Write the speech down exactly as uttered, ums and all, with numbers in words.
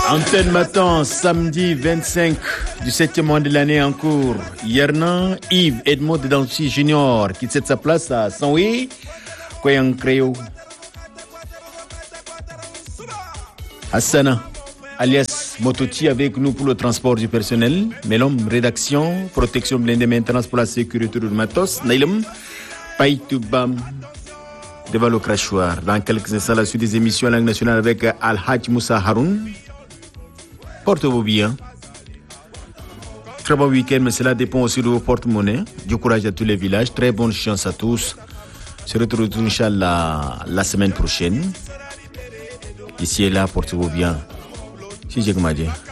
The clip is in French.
Antenne Matin, samedi vingt-cinq du septième mois de l'année en cours. Yernan Yves Edmond de Dancy Junior qui cède sa place à Sanwi Koyang Créo. Hassana, alias Mototi, avec nous pour le transport du personnel. Melom, rédaction, protection blindée, maintenance pour la sécurité du matos. Nailem, Païtoubam, devant le crachoir. Dans quelques instants, la suite des émissions en langue nationale avec Al-Hajj Moussa Haroun. Portez-vous bien. Très bon week-end, mais cela dépend aussi de vos porte-monnaies. Du courage à tous les villages. Très bonne chance à tous. Se retrouve Inch'Allah la semaine prochaine. Ici et là, portez-vous bien. Si j'ai comme dit.